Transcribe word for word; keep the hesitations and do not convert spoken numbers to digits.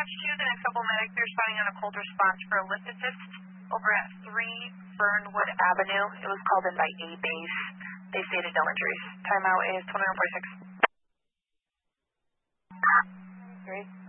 Dispatch two, the next couple medics are responding on a cold response for a lift assist over at three Fernwood Avenue. It was called in by A base. They stated no injuries. Timeout is twenty-one forty-six. Great.